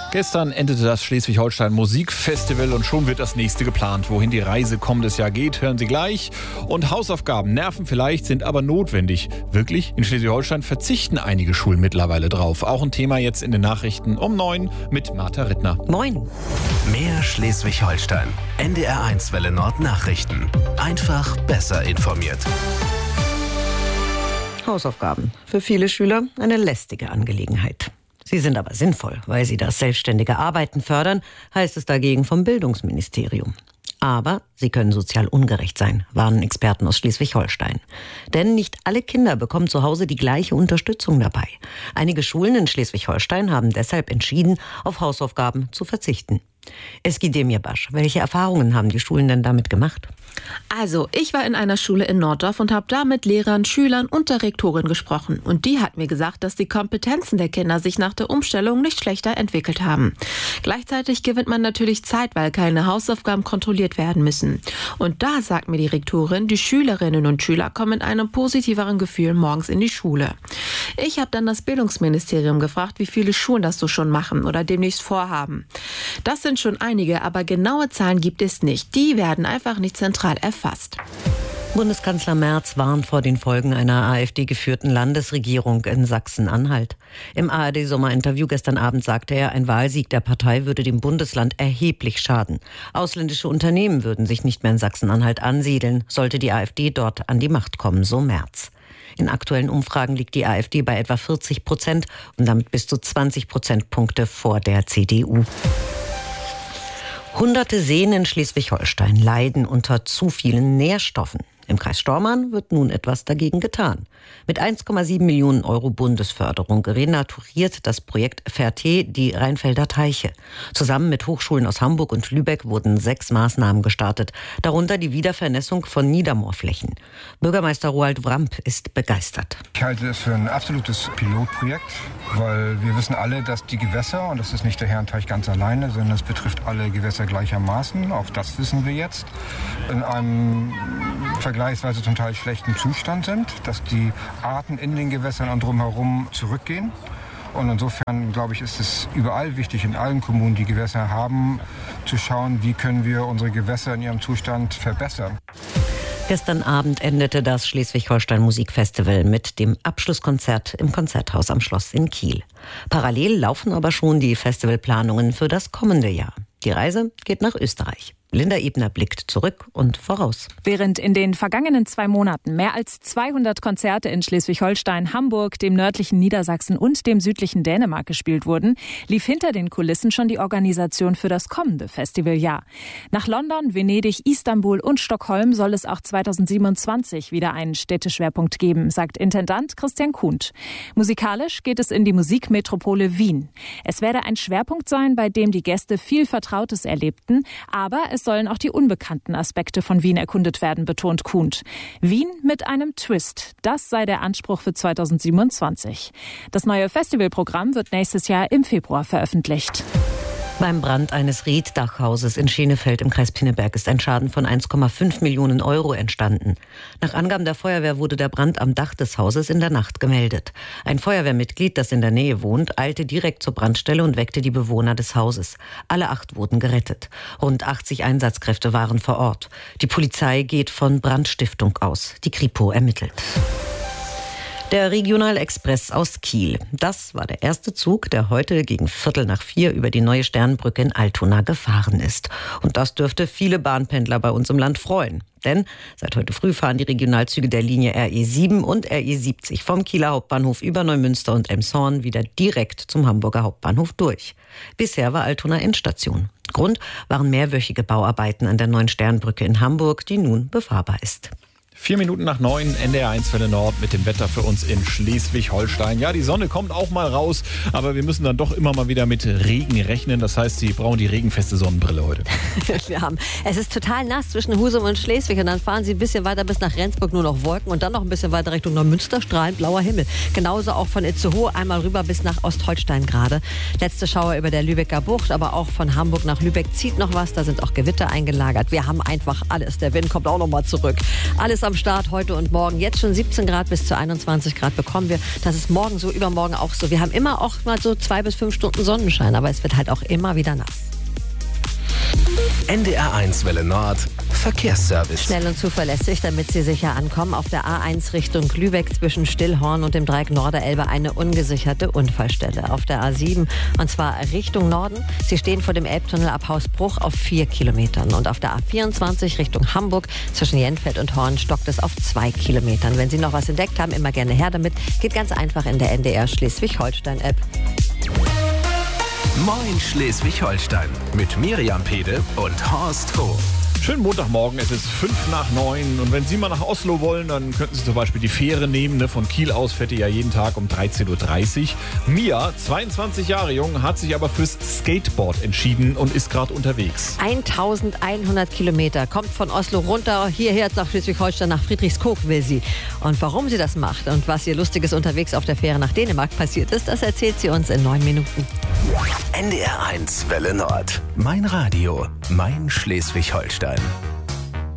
Gestern endete das Schleswig-Holstein Musikfestival und schon wird das nächste geplant. Wohin die Reise kommendes Jahr geht, hören Sie gleich. Und Hausaufgaben nerven vielleicht, sind aber notwendig. Wirklich? In Schleswig-Holstein verzichten einige Schulen mittlerweile drauf. Auch ein Thema jetzt in den Nachrichten um 9 mit Martha Rittner. Moin. Mehr Schleswig-Holstein. NDR1 Welle Nord Nachrichten. Einfach besser informiert. Hausaufgaben. Für viele Schüler eine lästige Angelegenheit. Sie sind aber sinnvoll, weil sie das selbstständige Arbeiten fördern, heißt es dagegen vom Bildungsministerium. Aber sie können sozial ungerecht sein, warnen Experten aus Schleswig-Holstein. Denn nicht alle Kinder bekommen zu Hause die gleiche Unterstützung dabei. Einige Schulen in Schleswig-Holstein haben deshalb entschieden, auf Hausaufgaben zu verzichten. Eski Demirbaş, welche Erfahrungen haben die Schulen denn damit gemacht? Also, ich war in einer Schule in Norddorf und habe da mit Lehrern, Schülern und der Rektorin gesprochen. Und die hat mir gesagt, dass die Kompetenzen der Kinder sich nach der Umstellung nicht schlechter entwickelt haben. Gleichzeitig gewinnt man natürlich Zeit, weil keine Hausaufgaben kontrolliert werden müssen. Und da sagt mir die Rektorin, die Schülerinnen und Schüler kommen mit einem positiveren Gefühl morgens in die Schule. Ich habe dann das Bildungsministerium gefragt, wie viele Schulen das so schon machen oder demnächst vorhaben. Das sind schon einige, aber genaue Zahlen gibt es nicht. Die werden einfach nicht zentral erfasst. Bundeskanzler Merz warnt vor den Folgen einer AfD-geführten Landesregierung in Sachsen-Anhalt. Im ARD-Sommerinterview gestern Abend sagte er, ein Wahlsieg der Partei würde dem Bundesland erheblich schaden. Ausländische Unternehmen würden sich nicht mehr in Sachsen-Anhalt ansiedeln, sollte die AfD dort an die Macht kommen, so Merz. In aktuellen Umfragen liegt die AfD bei etwa 40% und damit bis zu 20 Prozentpunkte vor der CDU. Hunderte Seen in Schleswig-Holstein leiden unter zu vielen Nährstoffen. Im Kreis Stormarn wird nun etwas dagegen getan. Mit 1,7 Millionen Euro Bundesförderung renaturiert das Projekt Ferté die Rheinfelder Teiche. Zusammen mit Hochschulen aus Hamburg und Lübeck wurden 6 Maßnahmen gestartet, darunter die Wiedervernässung von Niedermoorflächen. Bürgermeister Roald Wramp ist begeistert. Ich halte es für ein absolutes Pilotprojekt, weil wir wissen alle, dass die Gewässer, und das ist nicht der Herrenteich ganz alleine, sondern es betrifft alle Gewässer gleichermaßen, auch das wissen wir jetzt, in einem vergleichsweise zum Teil schlechten Zustand sind, dass die Arten in den Gewässern und drumherum zurückgehen. Und insofern, glaube ich, ist es überall wichtig, in allen Kommunen, die Gewässer haben, zu schauen, wie können wir unsere Gewässer in ihrem Zustand verbessern. Gestern Abend endete das Schleswig-Holstein Musikfestival mit dem Abschlusskonzert im Konzerthaus am Schloss in Kiel. Parallel laufen aber schon die Festivalplanungen für das kommende Jahr. Die Reise geht nach Österreich. Linda Ebner blickt zurück und voraus. Während in den vergangenen 2 Monaten mehr als 200 Konzerte in Schleswig-Holstein, Hamburg, dem nördlichen Niedersachsen und dem südlichen Dänemark gespielt wurden, lief hinter den Kulissen schon die Organisation für das kommende Festivaljahr. Nach London, Venedig, Istanbul und Stockholm soll es auch 2027 wieder einen Städteschwerpunkt geben, sagt Intendant Christian Kuhnt. Musikalisch geht es in die Musikmetropole Wien. Es werde ein Schwerpunkt sein, bei dem die Gäste viel Vertrautes erlebten, aber es sollen auch die unbekannten Aspekte von Wien erkundet werden, betont Kuhnt. Wien mit einem Twist, das sei der Anspruch für 2027. Das neue Festivalprogramm wird nächstes Jahr im Februar veröffentlicht. Beim Brand eines Rieddachhauses in Schenefeld im Kreis Pinneberg ist ein Schaden von 1,5 Millionen Euro entstanden. Nach Angaben der Feuerwehr wurde der Brand am Dach des Hauses in der Nacht gemeldet. Ein Feuerwehrmitglied, das in der Nähe wohnt, eilte direkt zur Brandstelle und weckte die Bewohner des Hauses. Alle 8 wurden gerettet. Rund 80 Einsatzkräfte waren vor Ort. Die Polizei geht von Brandstiftung aus. Die Kripo ermittelt. Der Regionalexpress aus Kiel. Das war der erste Zug, der heute gegen 3:15 über die neue Sternbrücke in Altona gefahren ist. Und das dürfte viele Bahnpendler bei uns im Land freuen. Denn seit heute früh fahren die Regionalzüge der Linie RE7 und RE70 vom Kieler Hauptbahnhof über Neumünster und Elmshorn wieder direkt zum Hamburger Hauptbahnhof durch. Bisher war Altona Endstation. Grund waren mehrwöchige Bauarbeiten an der neuen Sternbrücke in Hamburg, die nun befahrbar ist. 4 Minuten nach 9, NDR1 Welle Nord mit dem Wetter für uns in Schleswig-Holstein. Ja, die Sonne kommt auch mal raus, aber wir müssen dann doch immer mal wieder mit Regen rechnen. Das heißt, Sie brauchen die regenfeste Sonnenbrille heute. Es ist total nass zwischen Husum und Schleswig und dann fahren Sie ein bisschen weiter bis nach Rendsburg, nur noch Wolken und dann noch ein bisschen weiter Richtung Neumünster, strahlend blauer Himmel. Genauso auch von Itzehoe einmal rüber bis nach Ostholstein gerade. Letzte Schauer über der Lübecker Bucht, aber auch von Hamburg nach Lübeck zieht noch was. Da sind auch Gewitter eingelagert. Wir haben einfach alles. Der Wind kommt auch noch mal zurück. Alles am Start heute und morgen. Jetzt schon 17 Grad bis zu 21 Grad bekommen wir. Das ist morgen so, übermorgen auch so. Wir haben immer auch mal so 2 bis 5 Stunden Sonnenschein, aber es wird halt auch immer wieder nass. NDR1 Welle Nord, Verkehrsservice. Schnell und zuverlässig, damit Sie sicher ankommen. Auf der A1 Richtung Lübeck zwischen Stillhorn und dem Dreieck Norderelbe eine ungesicherte Unfallstelle. Auf der A7 und zwar Richtung Norden. Sie stehen vor dem Elbtunnel ab Hausbruch auf 4 Kilometern. Und auf der A24 Richtung Hamburg zwischen Jenfeld und Horn stockt es auf 2 Kilometern. Wenn Sie noch was entdeckt haben, immer gerne her damit. Geht ganz einfach in der NDR Schleswig-Holstein-App. Moin Schleswig-Holstein mit Miriam Pede und Horst Hof. Schönen Montagmorgen, es ist 8:55 und wenn Sie mal nach Oslo wollen, dann könnten Sie zum Beispiel die Fähre nehmen. Von Kiel aus fährt die ja jeden Tag um 13:30 Uhr. Mia, 22 Jahre jung, hat sich aber fürs Skateboard entschieden und ist gerade unterwegs. 1100 Kilometer, kommt von Oslo runter, hierher nach Schleswig-Holstein, nach Friedrichskoog will sie. Und warum sie das macht und was ihr Lustiges unterwegs auf der Fähre nach Dänemark passiert ist, das erzählt sie uns in 9 Minuten. NDR1 Welle Nord. Mein Radio, mein Schleswig-Holstein.